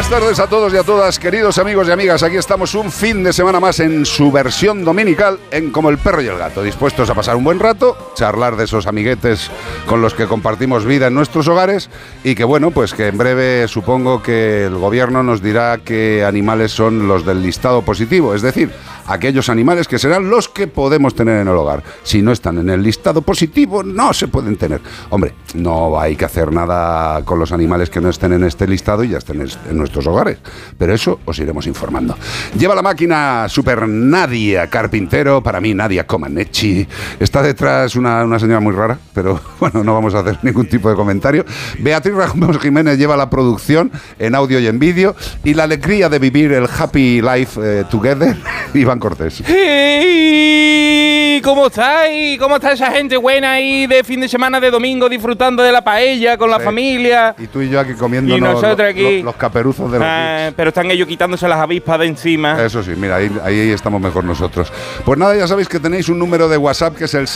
Buenas tardes a todos y a todas, queridos amigos y amigas. Aquí estamos un fin de semana más en su versión dominical en Como el Perro y el Gato, dispuestos a pasar un buen rato, charlar de esos amiguetes con los que compartimos vida en nuestros hogares y que bueno, pues que en breve supongo que el gobierno nos dirá qué animales son los del listado positivo, es decir, aquellos animales que serán los que podemos tener en el hogar. Si no están en el listado positivo, no se pueden tener. Hombre, no hay que hacer nada con los animales que no estén en este listado y ya estén en nuestros hogares. Pero eso os iremos informando. Lleva la máquina Super Nadia Carpintero, para mí Nadia Comaneci. Está detrás una señora muy rara, pero bueno, no vamos a hacer ningún tipo de comentario. Beatriz Ramos Jiménez lleva la producción en audio y en vídeo y la alegría de vivir el Happy Life Together. Iván Cortés. ¡Hey! ¿Cómo estáis? ¿Cómo está esa gente buena ahí de fin de semana, de domingo, disfrutando de la paella con la familia? Y tú y yo aquí comiéndonos los caperuzos de los bits. Pero están ellos quitándose las avispas de encima. Eso sí, mira, ahí estamos mejor nosotros. Pues nada, ya sabéis que tenéis un número de WhatsApp que es el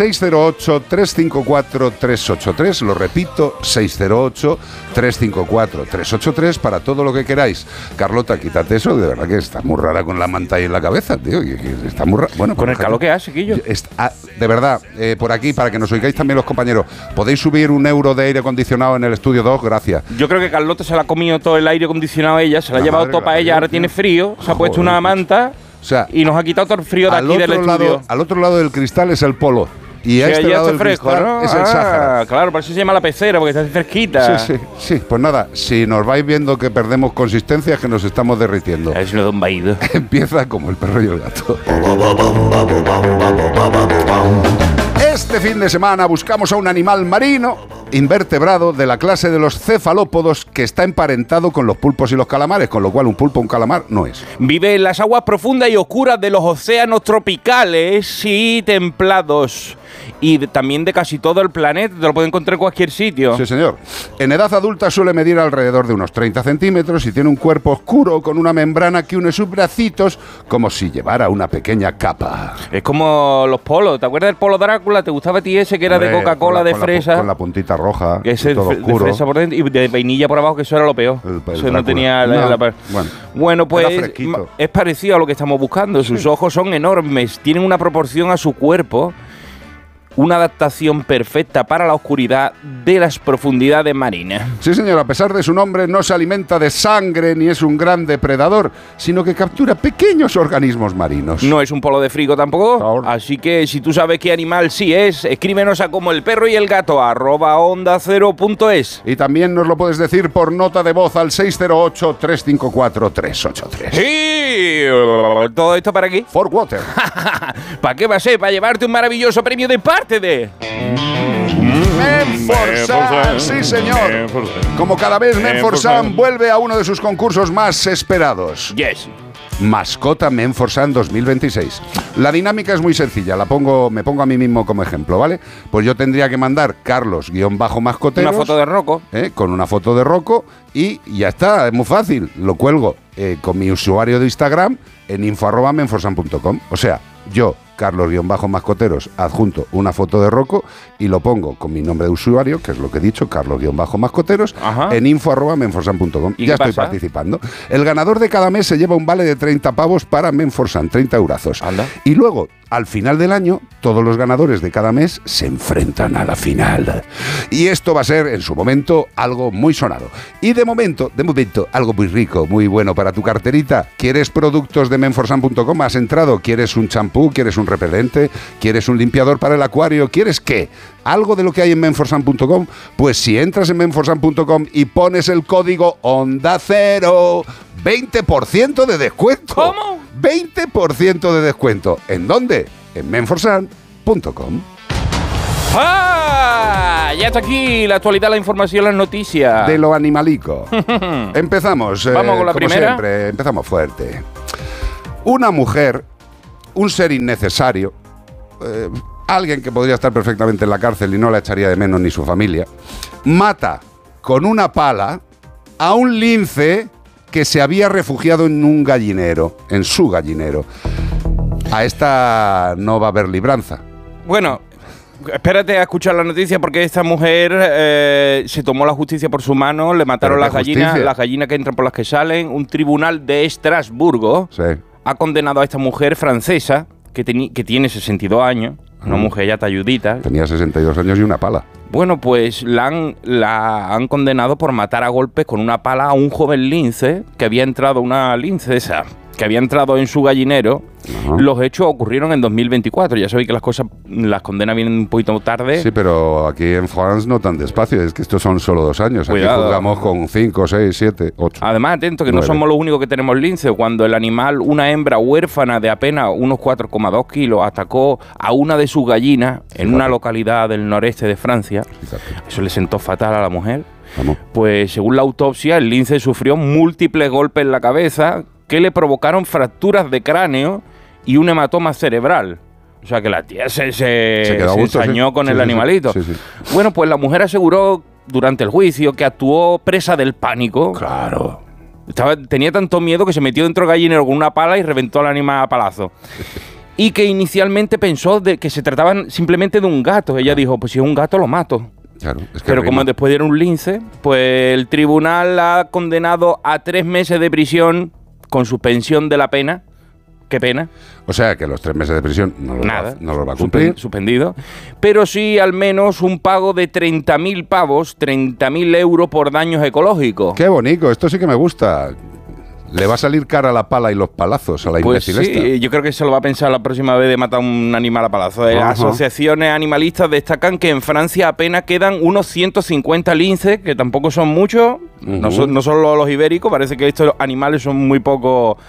608-354-383. Lo repito, 608-354-383 para todo lo que queráis. Carlota, quítate eso, de verdad que está muy rara con la manta ahí en la cabeza, tío. Está muy rara. Bueno, con el calor que hace, Quillo. De verdad, por aquí, para que nos oigáis también los compañeros, ¿podéis subir €1 de aire acondicionado en el estudio 2? Gracias. Yo creo que Carlota se la ha comido todo el aire acondicionado ella, se la ha llevado todo para ella, ahora tiene frío, se ha puesto una manta, o sea, y nos ha quitado todo el frío de aquí del estudio. Al otro lado del cristal es el polo. Y a este lado del fresco, cristal, ¿no? Es el Sáhara. Claro, por eso se llama la pecera, porque está fresquita. Sí. Pues nada, si nos vais viendo que perdemos consistencia, es que nos estamos derritiendo. Es lo de un vaído. Empieza Como el Perro y el Gato. Este fin de semana buscamos a un animal marino invertebrado de la clase de los cefalópodos que está emparentado con los pulpos y los calamares, con lo cual un pulpo o un calamar no es. Vive en las aguas profundas y oscuras de los océanos tropicales y templados. Y también de casi todo el planeta, te lo puedes encontrar en cualquier sitio. Sí, señor. En edad adulta suele medir alrededor de unos 30 centímetros y tiene un cuerpo oscuro con una membrana que une sus bracitos como si llevara una pequeña capa. Es como los polos. ¿Te acuerdas del polo Drácula? ¿Te gustaba a ti ese que era de Coca-Cola, de fresa? Con la puntita roja, que es todo oscuro. De fresa por dentro y de vainilla por abajo, que eso era lo peor. Eso no tenía Bueno, pues es parecido a lo que estamos buscando. Sus ojos son enormes, tienen una proporción a su cuerpo, una adaptación perfecta para la oscuridad de las profundidades marinas. Sí, señor, a pesar de su nombre, no se alimenta de sangre ni es un gran depredador, sino que captura pequeños organismos marinos. No es un polo de frigo tampoco, así que si tú sabes qué animal sí es, escríbenos a Como el Perro y el Gato @onda0.es. Y también nos lo puedes decir por nota de voz al 608-354-383. ¡Sí! ¿Todo esto para qué? For Water. ¿Para qué va a ser? Para llevarte un maravilloso premio de parte de Menforsan, sí señor. Como cada vez Menforsan vuelve a uno de sus concursos más esperados. Yes. Mascota Menforsan 2026. La dinámica es muy sencilla, me pongo a mí mismo como ejemplo, ¿vale? Pues yo tendría que mandar Carlos-mascoteros. Una foto de Rocco. Con una foto de Rocco y ya está, es muy fácil. Lo cuelgo con mi usuario de Instagram en info@menforsan.com. O sea, yo, Carlos-mascoteros, adjunto una foto de Rocco y lo pongo con mi nombre de usuario, que es lo que he dicho, Carlos-mascoteros, en info@menforsan.com. Ya estoy participando. El ganador de cada mes se lleva un vale de 30 pavos para Menforsan, 30 eurazos. Anda. Y luego, al final del año, todos los ganadores de cada mes se enfrentan a la final. Y esto va a ser, en su momento, algo muy sonado. Y de momento, algo muy rico, muy bueno para tu carterita. ¿Quieres productos de menforsan.com? ¿Has entrado? ¿Quieres un champú? ¿Quieres un repelente? ¿Quieres un limpiador para el acuario? ¿Quieres qué? ¿Algo de lo que hay en menforsan.com? Pues si entras en menforsan.com y pones el código ONDA0, 20% de descuento. ¿Cómo? 20% de descuento. ¿En dónde? En menforsan.com. ¡Ah! Ya está aquí la actualidad, la información, las noticias. De lo animalico. Empezamos. Vamos con la como primera. Siempre, empezamos fuerte. Una mujer, un ser innecesario, alguien que podría estar perfectamente en la cárcel y no la echaría de menos ni su familia, mata con una pala a un lince que se había refugiado en un gallinero, en su gallinero. A esta no va a haber libranza. Bueno, espérate a escuchar la noticia porque esta mujer se tomó la justicia por su mano, le mataron las gallinas que entran por las que salen. Un tribunal de Estrasburgo ha condenado a esta mujer francesa que tiene 62 años, una mujer ya talludita. Tenía 62 años y una pala. Bueno, pues la han condenado por matar a golpes con una pala a un joven lince que había entrado, una lince esa, que había entrado en su gallinero. Los hechos ocurrieron en 2024. Ya sabéis que las condenas vienen un poquito tarde. Sí, pero aquí en France no tan despacio. Es que estos son solo 2 años. Cuidado. Aquí juzgamos con 5, 6, 7, 8. Además, atento, que 9. No somos los únicos que tenemos lince. Cuando el animal, una hembra huérfana de apenas unos 4,2 kilos, atacó a una de sus gallinas en una localidad del noreste de Francia, eso le sentó fatal a la mujer. Pues según la autopsia, el lince sufrió múltiples golpes en la cabeza que le provocaron fracturas de cráneo y un hematoma cerebral. O sea que la tía se ensañó con el animalito. Sí. Bueno, pues la mujer aseguró durante el juicio que actuó presa del pánico. Claro. Tenía tanto miedo que se metió dentro del gallinero con una pala y reventó al animal a palazo. Y que inicialmente pensó de que se trataba simplemente de un gato. Ella dijo, pues si es un gato lo mato. Claro, es que pero como después era un lince, pues el tribunal la ha condenado a 3 meses de prisión con suspensión de la pena. ¿Qué pena? O sea, que los 3 meses de prisión no los va a cumplir. Suspendido. Pero sí al menos un pago de 30.000 pavos, 30.000 euros por daños ecológicos. ¡Qué bonito! Esto sí que me gusta. Le va a salir cara la pala y los palazos a la imbécil esta. Sí, yo creo que se lo va a pensar la próxima vez de matar a un animal a palazo. Las asociaciones animalistas destacan que en Francia apenas quedan unos 150 linces, que tampoco son muchos, no solo los ibéricos, parece que estos animales son muy pocos,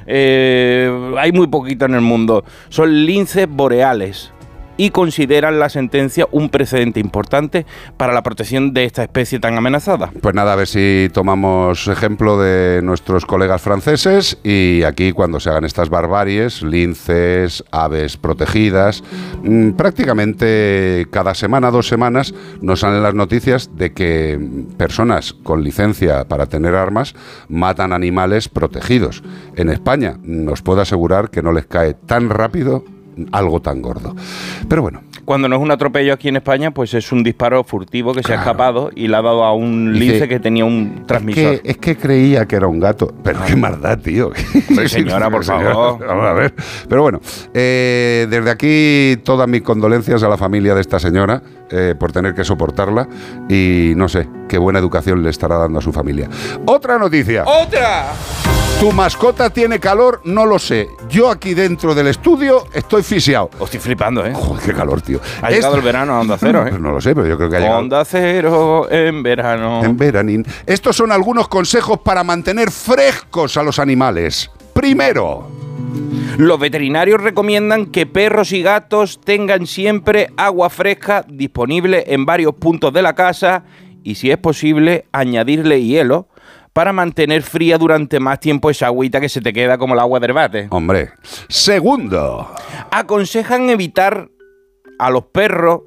hay muy poquito en el mundo. Son linces boreales. Y consideran la sentencia un precedente importante para la protección de esta especie tan amenazada. Pues nada, a ver si tomamos ejemplo de nuestros colegas franceses y aquí cuando se hagan estas barbaries, linces, aves protegidas, prácticamente cada semana, 2 semanas, nos salen las noticias de que personas con licencia para tener armas matan animales protegidos. En España nos puedo asegurar que no les cae tan rápido algo tan gordo. Pero bueno. Cuando no es un atropello aquí en España, pues es un disparo furtivo que se ha escapado y le ha dado a un lince que tenía un transmisor. Es que creía que era un gato. Pero qué maldad, tío. Señora, por favor. Vamos a ver. Pero bueno, desde aquí todas mis condolencias a la familia de esta señora por tener que soportarla y no sé qué buena educación le estará dando a su familia. Otra noticia. ¡Otra! ¿Tu mascota tiene calor? No lo sé. Yo aquí dentro del estudio estoy fisiado. Estoy flipando, ¿eh? Joder, qué calor, tío. Ha llegado el verano a Onda Cero, ¿eh? Pues no lo sé, pero yo creo que ha llegado. Onda Cero en verano. En veranín. Estos son algunos consejos para mantener frescos a los animales. Primero, los veterinarios recomiendan que perros y gatos tengan siempre agua fresca disponible en varios puntos de la casa y, si es posible, añadirle hielo para mantener fría durante más tiempo esa agüita que se te queda como el agua del bate. Hombre. Segundo, aconsejan evitar a los perros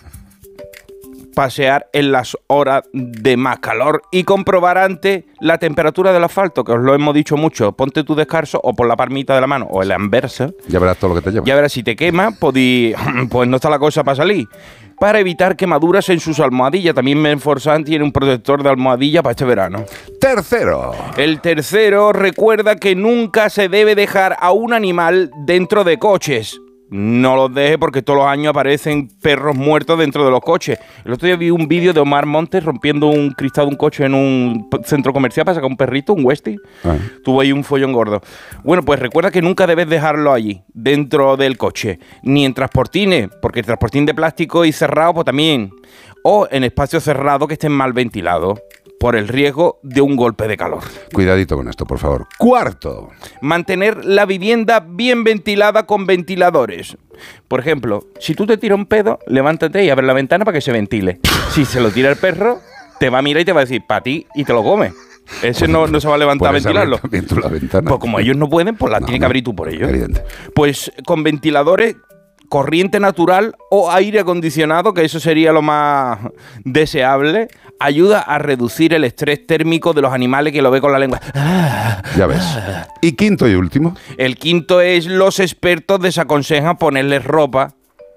pasear en las horas de más calor y comprobar antes la temperatura del asfalto, que os lo hemos dicho mucho. Ponte tu descalzo o por la palmita de la mano o en la inversa. Ya verás todo lo que te lleva. Ya verás, si te quema, pues no está la cosa para salir. Para evitar quemaduras en sus almohadillas. También Menforsan tiene un protector de almohadilla para este verano. Tercero. El tercero recuerda que nunca se debe dejar a un animal dentro de coches. No los deje porque todos los años aparecen perros muertos dentro de los coches. El otro día vi un vídeo de Omar Montes rompiendo un cristal de un coche en un centro comercial para sacar un perrito, un Westie. Tuvo ahí un follón gordo. Bueno, pues recuerda que nunca debes dejarlo allí, dentro del coche. Ni en transportines, porque el transportín de plástico y cerrado, pues también. O en espacios cerrados que estén mal ventilados, por el riesgo de un golpe de calor. Cuidadito con esto, por favor. Cuarto, mantener la vivienda bien ventilada con ventiladores. Por ejemplo, si tú te tiras un pedo, levántate y abre la ventana para que se ventile. Si se lo tira el perro, te va a mirar y te va a decir, para ti, y te lo come. Ese no se va a levantar a ventilarlo. La ventana. Pues como ellos no pueden, pues la tienes que abrir tú por ellos. Evidente. Pues con ventiladores, corriente natural o aire acondicionado, que eso sería lo más deseable, ayuda a reducir el estrés térmico de los animales, que lo ve con la lengua. Ya ves. Y quinto y último. El quinto es: los expertos desaconsejan ponerles ropa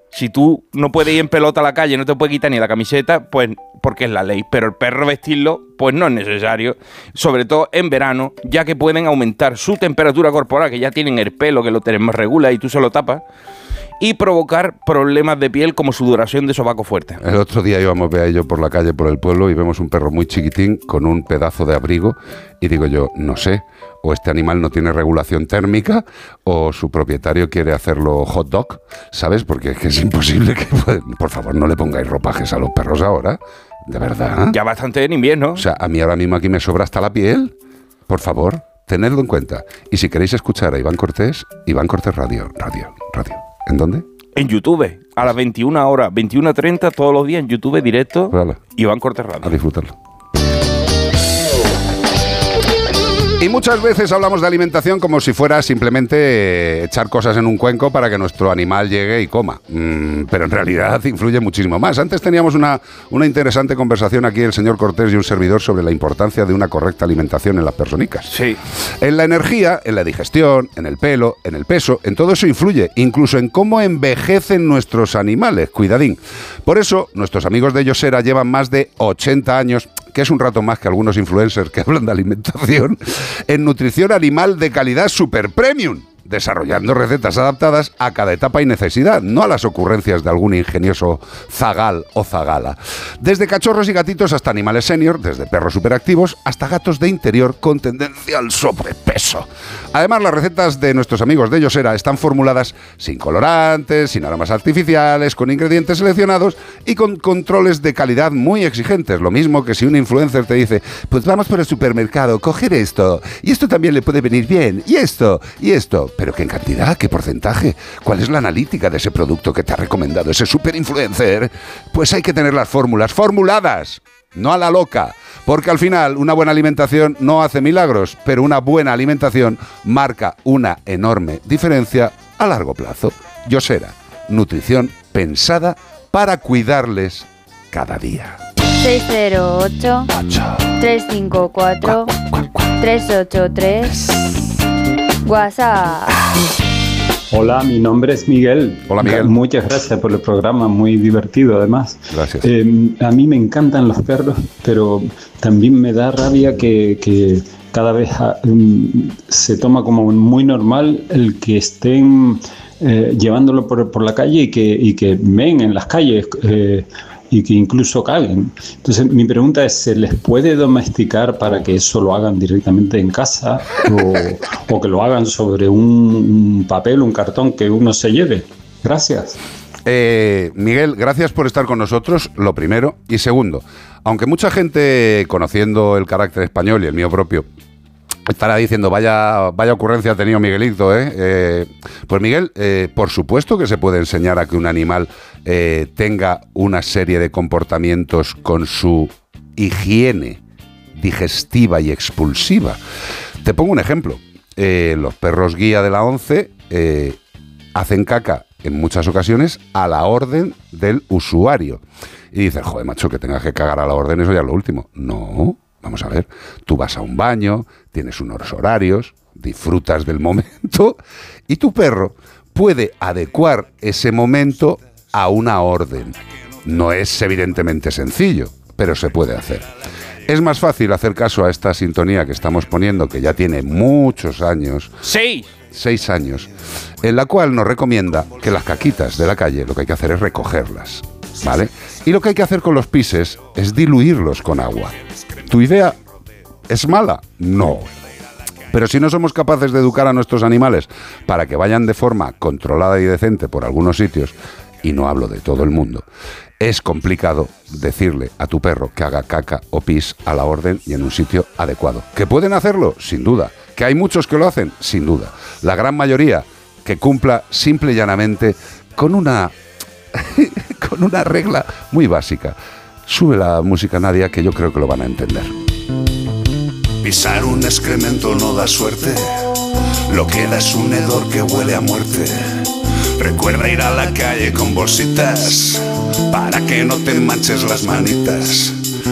Si tú no puedes ir en pelota a la calle, no te puedes quitar ni la camiseta, pues porque es la ley. Pero el perro vestirlo, pues no es necesario. Sobre todo en verano, ya que pueden aumentar su temperatura corporal, que ya tienen el pelo, que lo tenemos regula y tú se lo tapas, y provocar problemas de piel como sudoración de sobaco fuerte. El otro día íbamos Bea y yo por la calle, por el pueblo, y vemos un perro muy chiquitín con un pedazo de abrigo, y digo yo, no sé, o este animal no tiene regulación térmica, o su propietario quiere hacerlo hot dog, ¿sabes? Porque es imposible que... Por favor, no le pongáis ropajes a los perros ahora, de verdad. Ya bastante en invierno. O sea, a mí ahora mismo aquí me sobra hasta la piel. Por favor, tenedlo en cuenta. Y si queréis escuchar a Iván Cortés Radio. ¿En dónde? En YouTube, a las 21 horas, 21:30 todos los días en YouTube directo. Vale. Iván Cortés Radio. A disfrutarlo. Y muchas veces hablamos de alimentación como si fuera simplemente echar cosas en un cuenco para que nuestro animal llegue y coma. Pero en realidad influye muchísimo más. Antes teníamos una interesante conversación aquí el señor Cortés y un servidor sobre la importancia de una correcta alimentación en las personicas. Sí. En la energía, en la digestión, en el pelo, en el peso, en todo eso influye. Incluso en cómo envejecen nuestros animales. Cuidadín. Por eso, nuestros amigos de Yosera llevan más de 80 años, que es un rato más que algunos influencers que hablan de alimentación, en nutrición animal de calidad super premium, desarrollando recetas adaptadas a cada etapa y necesidad, no a las ocurrencias de algún ingenioso zagal o zagala. Desde cachorros y gatitos hasta animales senior, desde perros superactivos hasta gatos de interior con tendencia al sobrepeso. Además, las recetas de nuestros amigos de Yosera están formuladas sin colorantes, sin aromas artificiales, con ingredientes seleccionados y con controles de calidad muy exigentes. Lo mismo que si un influencer te dice, pues vamos por el supermercado, coger esto, y esto también le puede venir bien, y esto. ¿Pero qué cantidad? ¿Qué porcentaje? ¿Cuál es la analítica de ese producto que te ha recomendado ese superinfluencer? Pues hay que tener las fórmulas formuladas, no a la loca. Porque al final una buena alimentación no hace milagros, pero una buena alimentación marca una enorme diferencia a largo plazo. Yosera, nutrición pensada para cuidarles cada día. 608-354-383 WhatsApp. Hola, mi nombre es Miguel. Hola, Miguel. Muchas gracias por el programa, muy divertido además. Gracias. A mí me encantan los perros, pero también me da rabia que cada vez se toma como muy normal el que estén llevándolo por la calle y que ven en las calles y que incluso caguen. Entonces mi pregunta es, ¿se les puede domesticar para que eso lo hagan directamente en casa o que lo hagan sobre un papel, un cartón que uno se lleve? Gracias. Miguel, gracias por estar con nosotros, lo primero. Y segundo, aunque mucha gente, conociendo el carácter español y el mío propio, estará diciendo, vaya ocurrencia ha tenido Miguelito, pues Miguel, por supuesto que se puede enseñar a que un animal tenga una serie de comportamientos con su higiene digestiva y expulsiva. Te pongo un ejemplo. Los perros guía de la ONCE hacen caca en muchas ocasiones a la orden del usuario. Y dices, joder, macho, que tengas que cagar a la orden, eso ya es lo último. No. Vamos a ver, tú vas a un baño, tienes unos horarios, disfrutas del momento y tu perro puede adecuar ese momento a una orden. No es evidentemente sencillo, pero se puede hacer. Es más fácil hacer caso a esta sintonía que estamos poniendo, que ya tiene muchos años. 6 años, en la cual nos recomienda que las caquitas de la calle lo que hay que hacer es recogerlas, ¿vale? Y lo que hay que hacer con los pises es diluirlos con agua. ¿Tu idea es mala? No. Pero si no somos capaces de educar a nuestros animales para que vayan de forma controlada y decente por algunos sitios, y no hablo de todo el mundo, es complicado decirle a tu perro que haga caca o pis a la orden y en un sitio adecuado. ¿Que pueden hacerlo? Sin duda. ¿Que hay muchos que lo hacen? Sin duda. La gran mayoría que cumpla simple y llanamente con una regla muy básica. Sube la música, Nadia, que yo creo que lo van a entender. Pisar un excremento no da suerte, lo que da es un hedor que huele a muerte. Recuerda ir a la calle con bolsitas, para que no te manches las manitas.